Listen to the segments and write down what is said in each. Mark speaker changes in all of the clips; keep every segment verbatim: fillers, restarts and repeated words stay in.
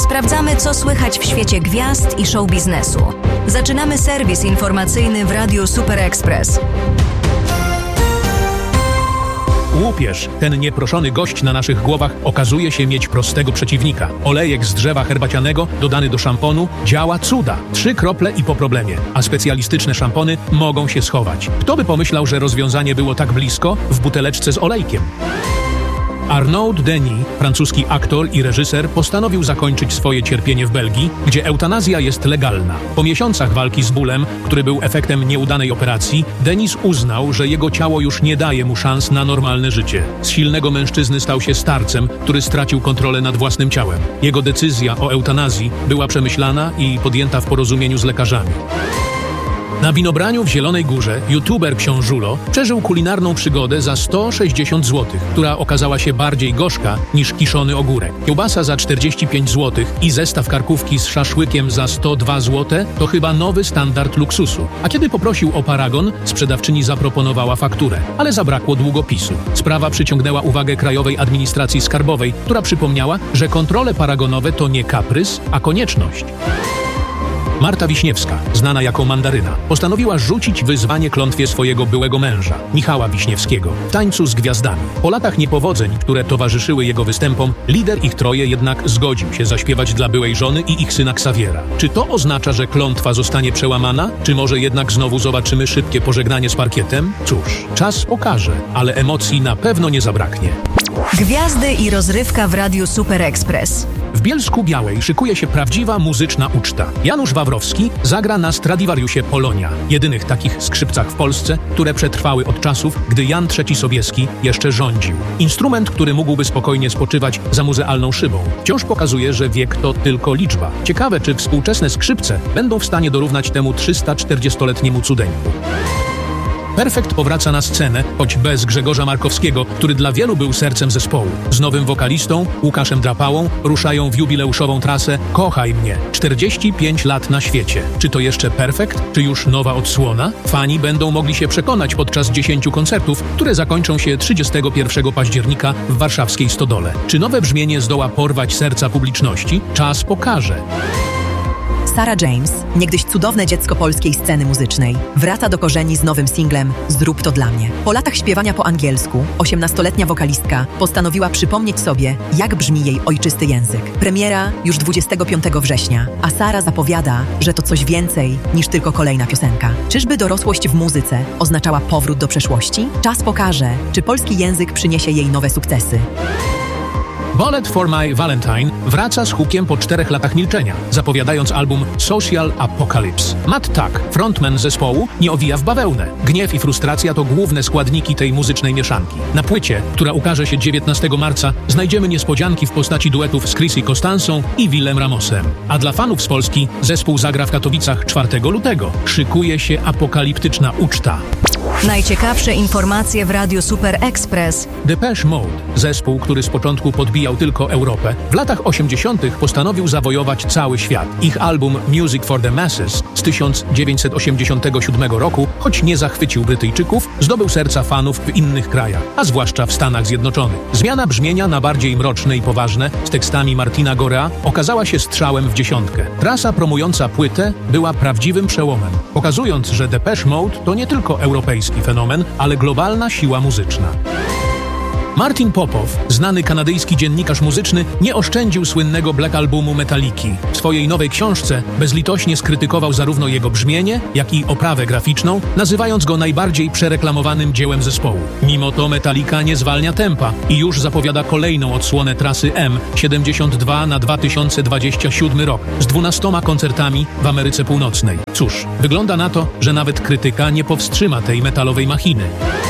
Speaker 1: Sprawdzamy, co słychać w świecie gwiazd i show biznesu. Zaczynamy serwis informacyjny w Radiu Super Express.
Speaker 2: Łupież, ten nieproszony gość na naszych głowach, okazuje się mieć prostego przeciwnika. Olejek z drzewa herbacianego, dodany do szamponu, działa cuda. Trzy krople i po problemie. A specjalistyczne szampony mogą się schować. Kto by pomyślał, że rozwiązanie było tak blisko w buteleczce z olejkiem? Arnaud Denis, francuski aktor i reżyser, postanowił zakończyć swoje cierpienie w Belgii, gdzie eutanazja jest legalna. Po miesiącach walki z bólem, który był efektem nieudanej operacji, Denis uznał, że jego ciało już nie daje mu szans na normalne życie. Z silnego mężczyzny stał się starcem, który stracił kontrolę nad własnym ciałem. Jego decyzja o eutanazji była przemyślana i podjęta w porozumieniu z lekarzami. Na winobraniu w Zielonej Górze youtuber Książulo przeżył kulinarną przygodę za sto sześćdziesiąt złotych, która okazała się bardziej gorzka niż kiszony ogórek. Kiełbasa za czterdzieści pięć złotych i zestaw karkówki z szaszłykiem za sto dwa złote to chyba nowy standard luksusu. A kiedy poprosił o paragon, sprzedawczyni zaproponowała fakturę, ale zabrakło długopisu. Sprawa przyciągnęła uwagę Krajowej Administracji Skarbowej, która przypomniała, że kontrole paragonowe to nie kaprys, a konieczność. Marta Wiśniewska, znana jako Mandaryna, postanowiła rzucić wyzwanie klątwie swojego byłego męża, Michała Wiśniewskiego, w tańcu z gwiazdami. Po latach niepowodzeń, które towarzyszyły jego występom, lider ich troje jednak zgodził się zaśpiewać dla byłej żony i ich syna Xaviera. Czy to oznacza, że klątwa zostanie przełamana? Czy może jednak znowu zobaczymy szybkie pożegnanie z parkietem? Cóż, czas pokaże, ale emocji na pewno nie zabraknie.
Speaker 1: Gwiazdy i rozrywka w Radiu Super Express.
Speaker 2: W Bielsku Białej szykuje się prawdziwa muzyczna uczta. Janusz Wawrowski zagra na Stradivariusie Polonia, jedynych takich skrzypcach w Polsce, które przetrwały od czasów, gdy Jan trzeci Sobieski jeszcze rządził. Instrument, który mógłby spokojnie spoczywać za muzealną szybą. Wciąż pokazuje, że wiek to tylko liczba. Ciekawe, czy współczesne skrzypce będą w stanie dorównać temu trzystaczterdziestoletniemu cudeńku. Perfekt powraca na scenę, choć bez Grzegorza Markowskiego, który dla wielu był sercem zespołu. Z nowym wokalistą, Łukaszem Drapałą, ruszają w jubileuszową trasę Kochaj mnie. czterdzieści pięć lat na świecie. Czy to jeszcze Perfekt? Czy już nowa odsłona? Fani będą mogli się przekonać podczas dziesięciu koncertów, które zakończą się trzydziestego pierwszego października w warszawskiej Stodole. Czy nowe brzmienie zdoła porwać serca publiczności? Czas pokaże.
Speaker 3: Sarah James, niegdyś cudowne dziecko polskiej sceny muzycznej, wraca do korzeni z nowym singlem Zrób to dla mnie. Po latach śpiewania po angielsku, osiemnastoletnia wokalistka postanowiła przypomnieć sobie, jak brzmi jej ojczysty język. Premiera już dwudziestego piątego września, a Sarah zapowiada, że to coś więcej niż tylko kolejna piosenka. Czyżby dorosłość w muzyce oznaczała powrót do przeszłości? Czas pokaże, czy polski język przyniesie jej nowe sukcesy.
Speaker 2: Bullet for My Valentine wraca z hukiem po czterech latach milczenia, zapowiadając album Social Apocalypse. Matt Tuck, frontman zespołu, nie owija w bawełnę. Gniew i frustracja to główne składniki tej muzycznej mieszanki. Na płycie, która ukaże się dziewiętnastego marca, znajdziemy niespodzianki w postaci duetów z Chrissy Costanzą i Willem Ramosem. A dla fanów z Polski zespół zagra w Katowicach czwartego lutego. Szykuje się apokaliptyczna uczta.
Speaker 1: Najciekawsze informacje w Radiu Super Express.
Speaker 2: Depeche Mode, zespół, który z początku podbijał tylko Europę, w latach osiemdziesiątych postanowił zawojować cały świat. Ich album Music for the Masses z tysiąc dziewięćset osiemdziesiątego siódmego roku, choć nie zachwycił Brytyjczyków, zdobył serca fanów w innych krajach, a zwłaszcza w Stanach Zjednoczonych. Zmiana brzmienia na bardziej mroczne i poważne, z tekstami Martina Gorea, okazała się strzałem w dziesiątkę. Trasa promująca płytę była prawdziwym przełomem, pokazując, że Depeche Mode to nie tylko europejski fenomen, ale globalna siła muzyczna. Martin Popow, znany kanadyjski dziennikarz muzyczny, nie oszczędził słynnego Black Albumu Metaliki. W swojej nowej książce bezlitośnie skrytykował zarówno jego brzmienie, jak i oprawę graficzną, nazywając go najbardziej przereklamowanym dziełem zespołu. Mimo to Metallica nie zwalnia tempa i już zapowiada kolejną odsłonę trasy M siedemdziesiąt dwa na dwa tysiące dwudziesty siódmy rok z dwunastoma koncertami w Ameryce Północnej. Cóż, wygląda na to, że nawet krytyka nie powstrzyma tej metalowej machiny.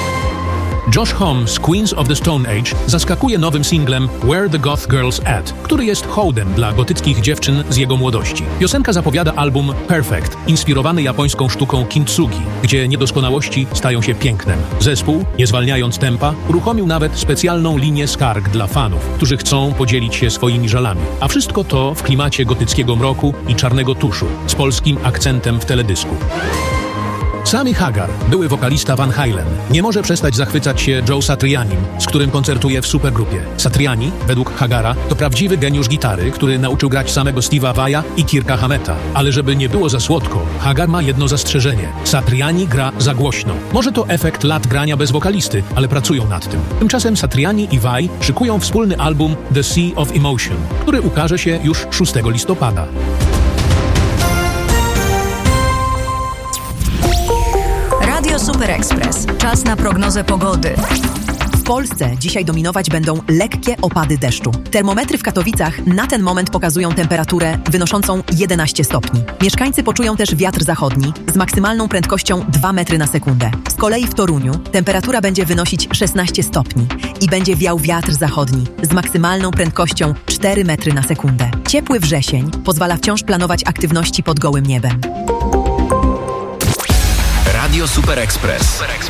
Speaker 2: Josh Homme z Queens of the Stone Age zaskakuje nowym singlem Where the Goth Girls At, który jest hołdem dla gotyckich dziewczyn z jego młodości. Piosenka zapowiada album Perfect, inspirowany japońską sztuką kintsugi, gdzie niedoskonałości stają się pięknem. Zespół, nie zwalniając tempa, uruchomił nawet specjalną linię skarg dla fanów, którzy chcą podzielić się swoimi żalami. A wszystko to w klimacie gotyckiego mroku i czarnego tuszu, z polskim akcentem w teledysku. Sammy Hagar, były wokalista Van Halen, nie może przestać zachwycać się Joe Satrianim, z którym koncertuje w supergrupie. Satriani, według Hagara, to prawdziwy geniusz gitary, który nauczył grać samego Steve'a Vai'a i Kirka Hametta. Ale żeby nie było za słodko, Hagar ma jedno zastrzeżenie. Satriani gra za głośno. Może to efekt lat grania bez wokalisty, ale pracują nad tym. Tymczasem Satriani i Vai szykują wspólny album The Sea of Emotion, który ukaże się już szóstego listopada.
Speaker 1: Radio Super Express. Czas na prognozę pogody.
Speaker 3: W Polsce dzisiaj dominować będą lekkie opady deszczu. Termometry w Katowicach na ten moment pokazują temperaturę wynoszącą jedenaście stopni. Mieszkańcy poczują też wiatr zachodni z maksymalną prędkością dwa metry na sekundę. Z kolei w Toruniu temperatura będzie wynosić szesnaście stopni i będzie wiał wiatr zachodni z maksymalną prędkością cztery metry na sekundę. Ciepły wrzesień pozwala wciąż planować aktywności pod gołym niebem.
Speaker 4: Radio Super Express.